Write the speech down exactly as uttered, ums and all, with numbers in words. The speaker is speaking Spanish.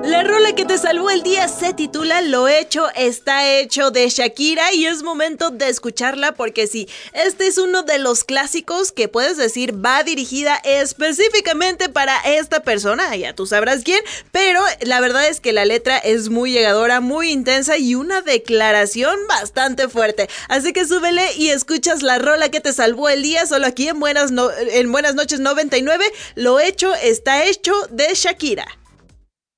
La rola que te salvó el día se titula Lo hecho está hecho, de Shakira, y es momento de escucharla porque sí, este es uno de los clásicos que puedes decir va dirigida específicamente para esta persona, ya tú sabrás quién, pero la verdad es que la letra es muy llegadora, muy intensa y una declaración bastante fuerte, así que súbele y escuchas la rola que te salvó el día solo aquí en Buenas, no- en Buenas Noches noventa y nueve, Lo hecho está hecho, de Shakira.